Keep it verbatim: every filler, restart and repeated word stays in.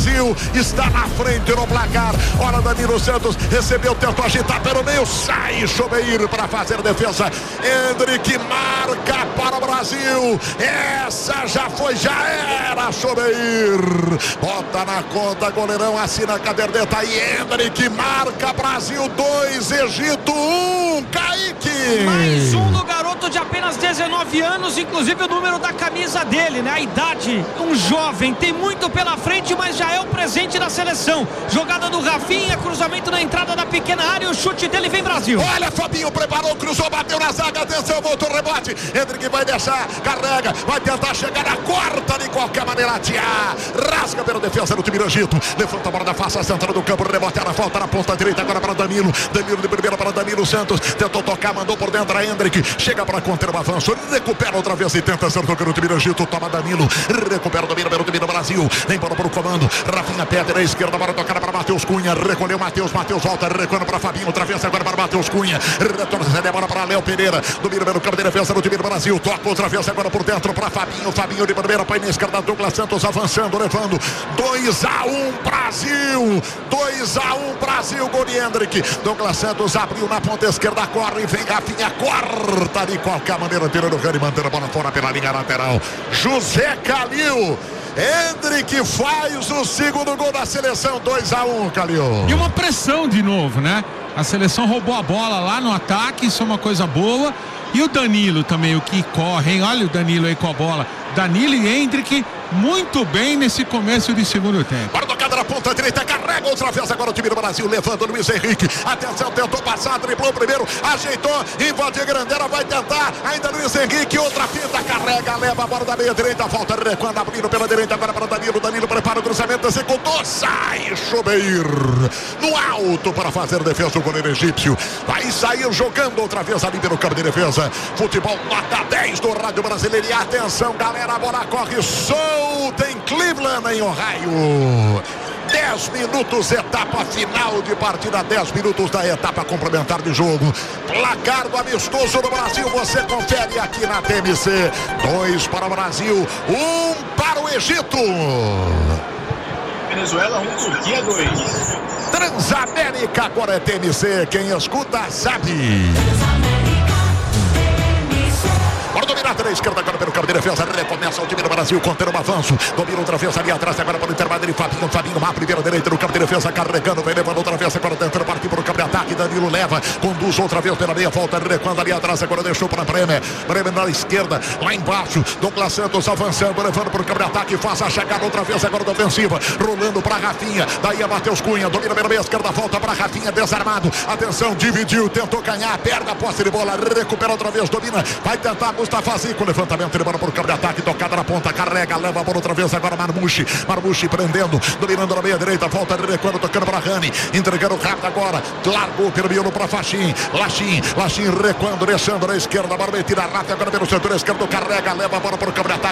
Brasil está na frente no placar. Olha, Danilo Santos recebeu, tentou agitar pelo meio, sai Chobeir para fazer defesa. Hendrick marca para o Brasil. Essa já foi, já era Chobeir. Bota na conta, goleirão, assina a caderneta e Hendrick marca. Brasil dois, Egito um. Kaique. Mais um do garoto de apenas dezenove anos, inclusive o número da camisa dele, né? A idade, um jovem, tem muito pela frente, mas já é o presente da seleção. Jogada do Rafinha, cruzamento na entrada da pequena área, o chute dele vem Brasil. Olha, Fabinho preparou, cruzou, bateu na zaga, atenção, voltou o rebote. Hendrick vai deixar, carrega, vai tentar chegar na quarta de qualquer maneira, Tiá. Rasga pela defesa do time do Egito. Levanta a bola da face central do campo, rebote na falta na ponta direita, agora para Danilo. Danilo de primeira para Danilo Santos. Tentou tocar, mandou por dentro a Hendrick. Chega para conter o avanço, recupera outra vez e tenta ser tocando o time do Egito. Toma Danilo, recupera o domínio pelo time do Brasil. Vem bola para o comando. Rafinha pede na esquerda, bora tocar para Matheus Cunha. Recolheu Matheus, Matheus volta, recuando para Fabinho. Outra vez agora para Matheus Cunha. Retorna, recebe a bola para Léo Pereira. Domínio pelo campo de defesa do time do Brasil. Toca outra vez agora por dentro para Fabinho. Fabinho de primeira, põe na esquerda. Douglas Santos avançando, levando dois a um Brasil. dois a um Brasil, gol de Hendrick. Douglas Santos abriu na ponta esquerda, corre, vem Rafinha, corta de qualquer maneira, tirando o Rani, mantendo a bola fora pela linha lateral. José Calil. Hendrick faz o segundo gol da seleção, dois a um, Calil. E uma pressão de novo, né? A seleção roubou a bola lá no ataque, isso é uma coisa boa. E o Danilo também, o que corre, hein? Olha o Danilo aí com a bola. Danilo e Hendrick muito bem nesse começo de segundo tempo. Para tocada na ponta direita, carrega outra vez agora o time do Brasil, levando o Luiz Henrique. Atenção, tentou passar, driblou primeiro, ajeitou, invadiu Grandeira, vai tentar, ainda Luiz Henrique, outra pinta, carrega, leva a bola da meia direita, volta recuando, abrindo pela direita agora para Danilo. Danilo prepara o cruzamento, executou, sai Chobeir no alto para fazer defesa do goleiro egípcio. Vai sair jogando outra vez ali pelo campo de defesa. Futebol nota dez do Rádio Brasileiro. E atenção, galera, a bola corre solta em Cleveland, em Ohio. dez minutos, etapa final de partida, dez minutos da etapa complementar de jogo. Placar do amistoso do Brasil, você confere aqui na T M C. Dois para o Brasil, um para o Egito. Venezuela um, Turquia dois. Transamérica, agora é T M C, quem escuta sabe. Bora dominar pela esquerda agora pelo campo de defesa. Recomeça o time do Brasil contendo um avanço. Domina outra vez ali atrás agora para o intervalo de Fabinho. Fabinho má primeira direita no campo de defesa, carregando, vem levando outra vez agora tentando partir para o campo de ataque. Danilo leva, conduz outra vez pela meia, volta recuando ali atrás agora, deixou para Bremer. Bremer na esquerda, lá embaixo. Douglas Santos avançando, levando para o campo de ataque, faz a chegada outra vez agora da ofensiva, rolando para Rafinha. Daí a Matheus Cunha, domina pela meia esquerda, volta para Rafinha, desarmado. Atenção, dividiu, tentou ganhar, perde a posse de bola, recupera outra vez, domina, vai tentar Mustafa Zico, levantamento de bola para o campo de ataque, tocada na ponta, carrega, leva a bola outra vez agora Marmushi, Marmushi prendendo, dominando na meia direita, volta recuando, tocando para Rani, entregando rápido agora, largou pelo miolo para Fachim, Lachim, Lachim recuando, deixando na esquerda, a bola metida rápida agora pelo setor esquerdo, carrega, leva a bola para o campo de ataque.